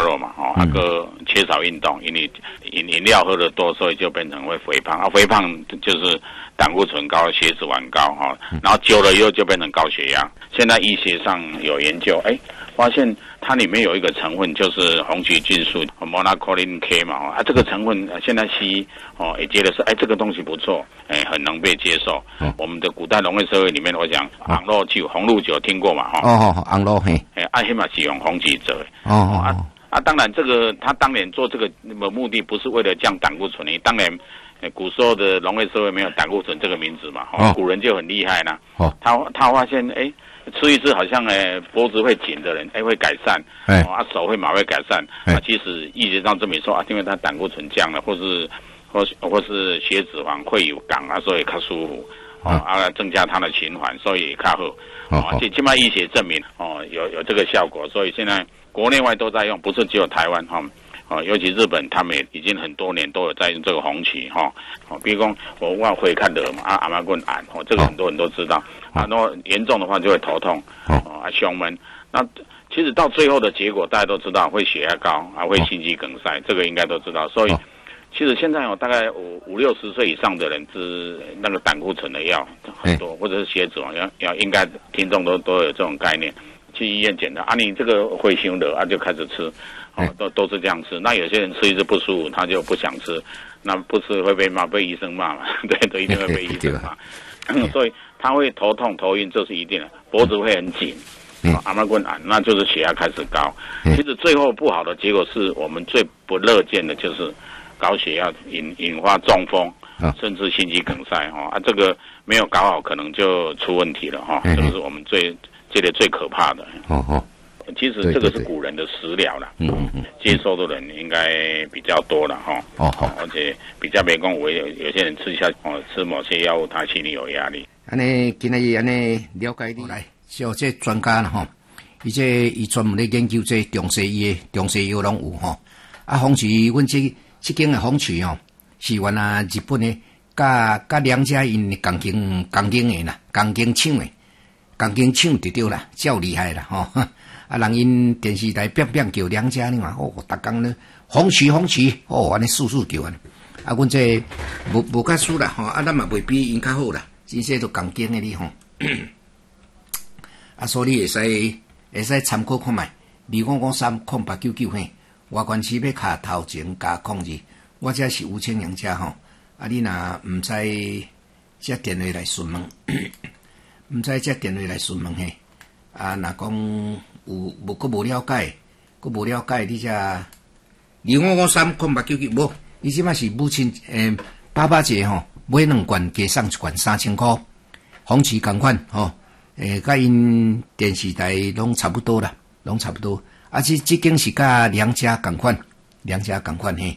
肉嘛，个缺少运动，因为饮料喝得多，所以就变成会肥胖肥胖就是胆固醇高、血脂肪高然后久了以后就变成高血压。现在医学上有研究，发现它里面有一个成分就是红曲菌素 monocolin K 嘛，这个成分现在西医也觉得是这个东西不错，很能被接受。我们的古代农业社会里面，我讲红露酒，红露酒听过嘛？ 红露嘿， 黑马是用红曲做的。当然这个他当年做这个目的不是为了降胆固醇，当然。古时候的农业社会没有胆固醇这个名字嘛，古人就很厉害啦。他发现吃一次好像脖子会紧的人会改善，手会马会改善。其实医学上证明说因为他胆固醇降了，或是血脂肪会有降所以较舒服。增加它的循环，所以较好。起码医学证明有这个效果，所以现在国内外都在用，不是只有台湾尤其日本，他们也已经很多年都有在用这个红曲比如说我会看的嘛，阿妈棍癌这个很多人都知道然后严重的话就会头痛胸闷。那其实到最后的结果大家都知道，会血压高会心肌梗塞，这个应该都知道。所以其实现在大概50-60岁以上的人吃那个胆固醇的药很多，或者是血脂要应该听众都有这种概念，去医院检查你这个会凶的就开始吃。都是这样吃。那有些人吃一次不舒服，他就不想吃，那不吃会被骂，被医生骂嘛？对，都一定会被医生骂。所以他会头痛、头晕，这是一定的。脖子会很紧，阿妈棍癌，那就是血压开始高。其实最后不好的结果是我们最不乐见的，就是高血压引发中风，甚至心肌梗塞这个没有搞好，可能就出问题了这个是我们这里最可怕的。其实这个是古人的食疗啦，接受的人应该比较多了而且比较没讲有些人吃某些药物，他心里有压力。 今天了解你来，像这专家啦伊专门咧研究这中西医的中西药拢有红曲，阮这间的红曲是原来日本的，甲两家因钢筋的啦，钢筋厂得到啦，较厉害啦人因电视台变叫两家呢嘛，逐工呢红曲，安尼速叫阮这无甲输啦咱嘛袂比因较好啦，真些都钢筋的哩所以会使参考看卖，25530899嘿，外观区要卡头前加02，我这是吴清阳家你若毋知接电话来询问，嘿，若讲有无了解，你才25530899无，你即摆是母亲爸爸节买2罐加送1罐3000块，红旗同款甲因电视台拢差不多啦，这间是甲两家同款嘿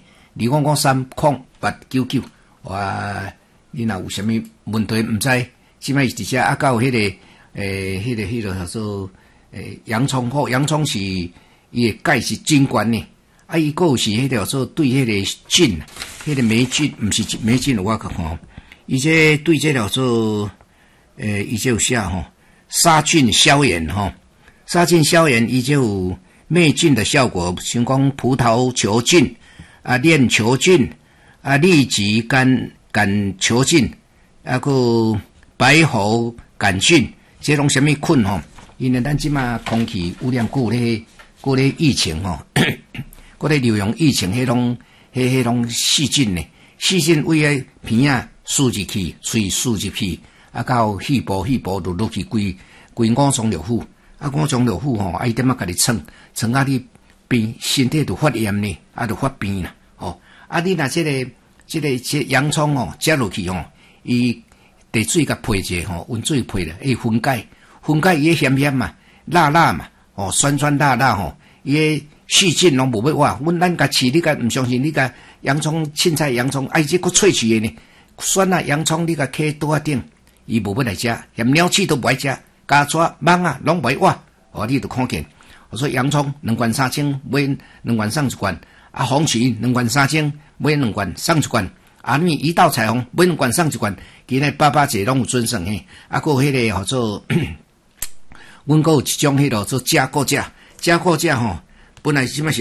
，25530899你若有啥物问题毋知，即摆直接到迄个叫做洋葱洋葱是伊的钙是真悬呢，伊个是迄条做对迄个菌，迄个霉菌，毋是霉菌，我看伊这对这条做伊就有写杀菌消炎伊就有灭菌的效果，像讲葡萄球菌链球菌痢疾杆球菌个白喉杆菌，这种什么菌因为咱即马空气污染过咧疫情过咧流行疫情，迄种细菌呢，细菌为个鼻输入去，喙输入去，到肺部落去规五脏六腑，五脏六腑伊点家己蹭你病，身体就发炎呢，就发病啦你若这洋葱加落去伊地水甲配者温水配了，分解伊咸嘛，辣嘛，酸辣伊个细菌拢无要活。咱甲饲，你甲毋相信，你甲洋葱、凊彩洋葱，这个萃取的呢，酸洋葱你甲揢桌顶，伊无要来食，连鸟鼠都不爱食，家雀蚊拢不爱活。你就看见，所以洋葱2罐3000，买2罐送1罐，红曲2罐3000，买2罐送1罐。你一道彩虹买2罐送1罐，今日爸爸节拢有准算嘿。还有迄个叫做，阮还有一种迄个做加固架本来即摆是